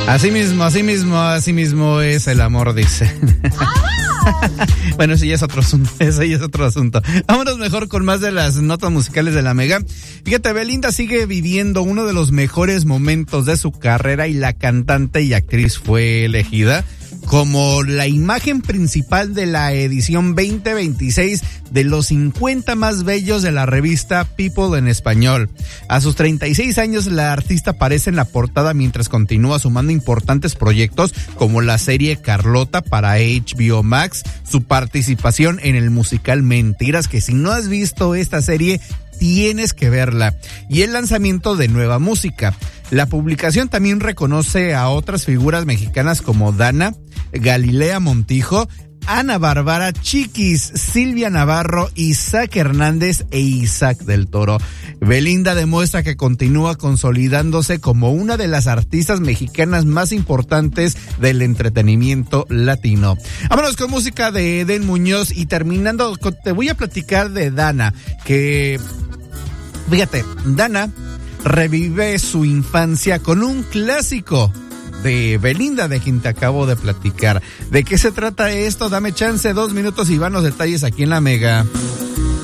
Así mismo es el amor, dice. Bueno, ese ya es otro asunto. Vámonos mejor con más de las notas musicales de la Mega. Fíjate, Belinda sigue viviendo uno de los mejores momentos de su carrera y la cantante y actriz fue elegida como la imagen principal de la edición 2026 de los 50 más bellos de la revista People en español. A sus 36 años, la artista aparece en la portada mientras continúa sumando importantes proyectos como la serie Carlota para HBO Max, su participación en el musical Mentiras, que si no has visto esta serie, tienes que verla, y el lanzamiento de nueva música. La publicación también reconoce a otras figuras mexicanas como Dana, Galilea Montijo, Ana Bárbara, Chiquis, Silvia Navarro, Isaac Hernández e Isaac del Toro. Belinda demuestra que continúa consolidándose como una de las artistas mexicanas más importantes del entretenimiento latino. Vámonos con música de Eden Muñoz y terminando, te voy a platicar de Dana, que, fíjate, Dana revive su infancia con un clásico de Belinda, de quien te acabo de platicar. ¿De qué se trata esto? Dame chance, 2 minutos y van los detalles aquí en la Mega.